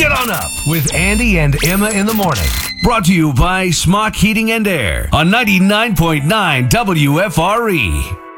Get on up with Andy and Emma in the morning. Brought to you by Smock Heating and Air on 99.9 WFRE.